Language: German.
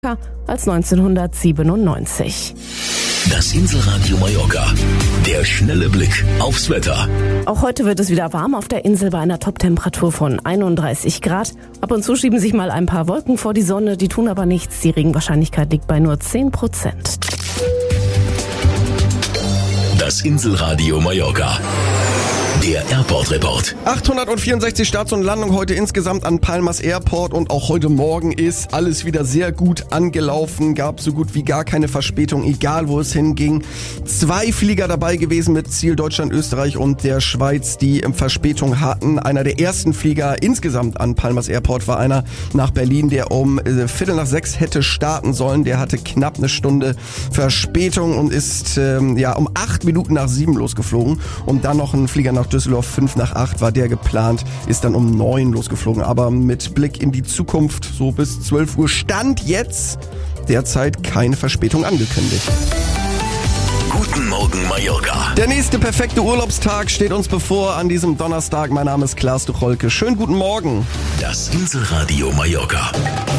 als 1997. Das Inselradio Mallorca. Der schnelle Blick aufs Wetter. Auch heute wird es wieder warm auf der Insel bei einer Toptemperatur von 31 Grad. Ab und zu schieben sich mal ein paar Wolken vor die Sonne, die tun aber nichts. Die Regenwahrscheinlichkeit liegt bei nur 10%. Das Inselradio Mallorca. Der Airport Report. 864 Starts und Landungen heute insgesamt an Palmas Airport und auch heute Morgen ist alles wieder sehr gut angelaufen. Gab so gut wie gar keine Verspätung, egal wo es hinging. 2 Flieger dabei gewesen mit Ziel Deutschland, Österreich und der Schweiz, die Verspätung hatten. Einer der ersten Flieger insgesamt an Palmas Airport war einer nach Berlin, der um 5:45 hätte starten sollen. Der hatte knapp eine Stunde Verspätung und ist um 8 Minuten nach 7 losgeflogen. Und dann noch ein Flieger nach Düsseldorf, 5:05 war der geplant, ist dann um 9 losgeflogen. Aber mit Blick in die Zukunft, so bis 12 Uhr, stand jetzt derzeit keine Verspätung angekündigt. Guten Morgen Mallorca. Der nächste perfekte Urlaubstag steht uns bevor an diesem Donnerstag. Mein Name ist Klaas Tucholke. Schönen guten Morgen. Das Inselradio Mallorca.